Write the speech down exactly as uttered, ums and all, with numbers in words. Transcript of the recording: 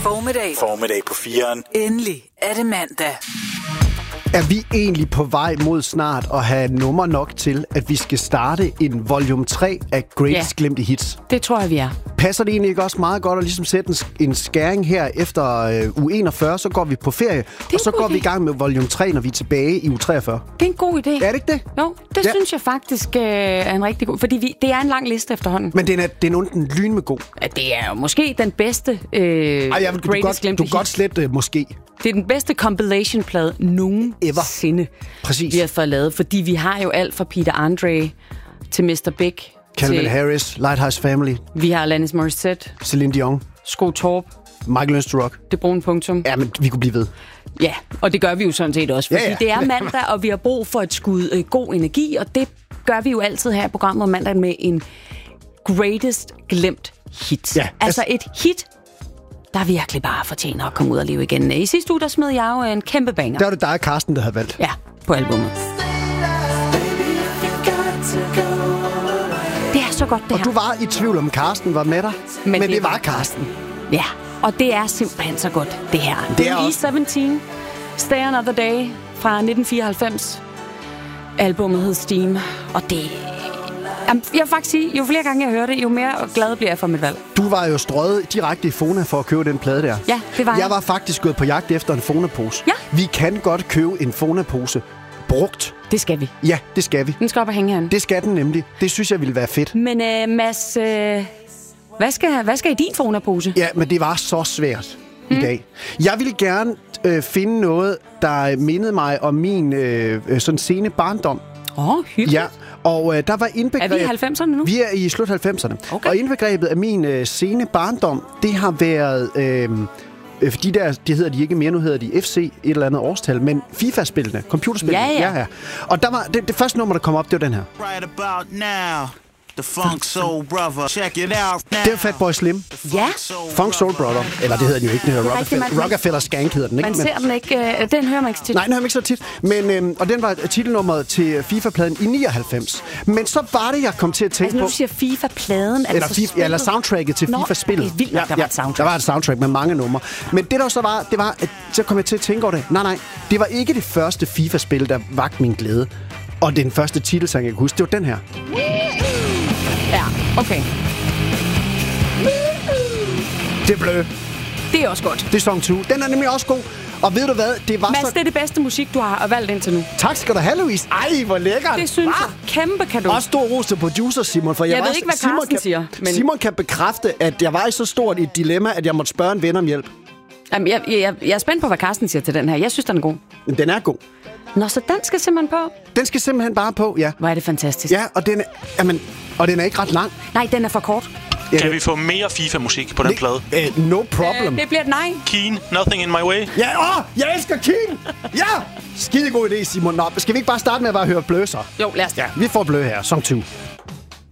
Formiddag. Formiddag på fireren. Endelig er det mandag. Er vi egentlig på vej mod snart at have nummer nok til, at vi skal starte en volume tre af Greatest Ja. Glemte Hits? Det tror jeg, vi er. Passer det egentlig ikke også meget godt at ligesom sætte en, en skæring her efter øh, uge enogfyrre, så går vi på ferie, og så går idé. vi i gang med volume tre, når vi er tilbage i uge treogfyrre? Det er en god idé. Er det ikke det? Jo, det Ja. ja. synes jeg faktisk øh, er en rigtig god... Fordi vi, det er en lang liste efterhånden. Men den er, den er den lyn med god. Ja, det er jo måske den bedste øh, Ej, jeg vil, du kan Greatest godt, Glemte du kan godt Hits. slet øh, måske. Det er den bedste compilation-plade nogensinde, Præcis. vi har fået lavet. Fordi vi har jo alt fra Peter Andre til mister Big. Calvin til, Harris, Lighthouse Family, Vi har Alanis Morissette, Celine Dion, Sko Torp, Michael Learns to Rock. Det Brune Punktum. Ja, men vi kunne blive ved. Ja, og det gør vi jo sådan set også, fordi Ja, ja. det er mandag, og vi har brug for et skud øh, god energi, og det gør vi jo altid her i programmet om mandag med en Greatest Glemt Hit. Ja, altså et hit, der virkelig bare fortjener at komme ud og leve igen. I sidste uge, der smed jeg jo en kæmpe banger. Der var det dig og Karsten, der havde valgt. Ja, på albummet. Det er så godt, det Og her. du var i tvivl om Karsten var med dig, men, men det, det var Karsten. Ja, og det er simpelthen så godt, det her. Det er også- E sytten, Stay Another Day fra nitten fireoghalvfems. Albumet hed Steam, og det... Jamen, jeg vil faktisk sige, jo flere gange jeg hører det, jo mere glad bliver jeg for mit valg. Du var jo strøget direkte i Fona for at købe den plade der. Ja, det var jeg. Jeg var faktisk gået på jagt efter en Fona-pose. Ja. Vi kan godt købe en Fona-pose brugt. Det skal vi. Ja, det skal vi. Den skal op og hænge herinde. Det skal den nemlig. Det synes jeg ville være fedt. Men øh, Mads, øh, hvad, skal, hvad skal i din Fona-pose? Ja, men det var så svært mm. i dag. Jeg ville gerne øh, finde noget, der mindede mig om min øh, sådan sene barndom. Åh, oh, hyggeligt. Ja, og øh, der var indbegrebet... Er vi i halvfemserne nu? Vi er i slut halvfemserne. Okay. Og indbegrebet af min øh, sene barndom, det har været... Øh, øh, de der, det hedder de ikke mere, nu hedder de F C, et eller andet årstal, men FIFA-spillene, computerspillene. Ja, ja. ja, ja. Og der var, det, det første nummer, der kom op, det var den her. Right about now, the Funk Soul Brother. Check it out now. Det var Fatboy Slim. Ja. Funk Soul Brother. Eller det hedder den jo ikke, den hedder Det er rigtigt, Rockefeller, man- Rockefeller Skank hedder den, ikke? Man ser den ikke, øh, den hører man ikke så tit. Nej, den hører man ikke så tit. Men, øhm, og den var titelnummeret til FIFA-pladen i nioghalvfems. Men så var det, jeg kom til at tænke Altså, når på... du siger FIFA-pladen, er Eller, det så FIFA, ja, eller spillet? soundtracket til Nå, FIFA-spillet. det er vildt nok, der var et soundtrack. Der var et soundtrack med mange numre. Men det der så var, det var, at så kom jeg til at tænke over det. Nej, nej, det var ikke det første FIFA-spil, der vagte min glæde. Og den første titelsang, jeg kan huske, det var den her. Ja, okay. Det blev. Det er også godt. Det er song to. Den er nemlig også god. Og ved du hvad, det var Mads, så... det er det bedste musik, du har valgt indtil nu. Tak skal du have, Louise. Ej, hvor lækkert. Det synes Hva? jeg. Kæmpe kado. Også stor ros til producer Simon, for jeg, Jeg var, ved ikke, hvad Simon Carsten kan, siger, men- Simon kan bekræfte, at jeg var i så stort et dilemma, at jeg måtte spørge en ven om hjælp. Jamen, jeg, jeg, jeg er spændt på, hvad Carsten siger til den her. Jeg synes, den er god. Men den er god. Nå, så den skal simpelthen på. Den skal simpelthen bare på, ja. Hvor er det fantastisk. Ja, og den er, jamen, og den er ikke ret lang. Nej, den er for kort. Ja, Kan det- vi få mere FIFA-musik på den plade? Uh, no problem. Øh, det bliver et nej. Keen, Nothing in My Way. Ja, åh, jeg elsker Keen! Ja! Skidegod idé, Simon. Nå, skal vi ikke bare starte med at bare høre blø så? Jo, lad os. Ja, vi får blø her. Song to.